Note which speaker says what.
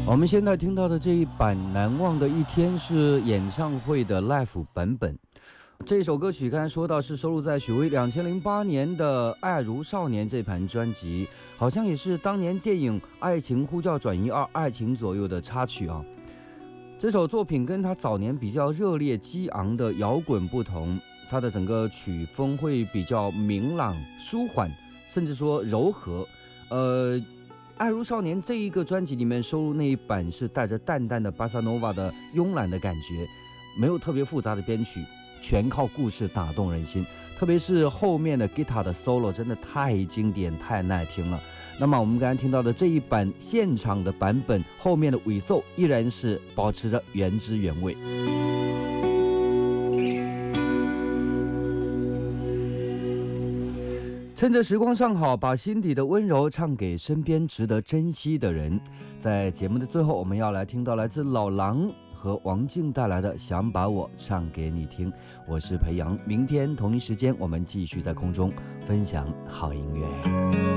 Speaker 1: 我们现在听到的这一版《难忘的一天》是演唱会的 live 版本。这首歌曲刚才说到是收录在许巍2008年的《爱如少年》这盘专辑，好像也是当年电影《爱情呼叫转移2：爱情左右》的插曲啊。这首作品跟他早年比较热烈激昂的摇滚不同，它的整个曲风会比较明朗、舒缓，甚至说柔和。爱如少年这一个专辑里面收录那一版是带着淡淡的巴萨诺瓦的慵懒的感觉，没有特别复杂的编曲，全靠故事打动人心，特别是后面的 guitar 的 solo 真的太经典太耐听了。那么我们刚才听到的这一版现场的版本，后面的尾奏依然是保持着原汁原味。趁着时光尚好，把心底的温柔唱给身边值得珍惜的人。在节目的最后，我们要来听到来自老狼和王静带来的《想把我唱给你听》。我是裴阳，明天同一时间我们继续在空中分享好音乐。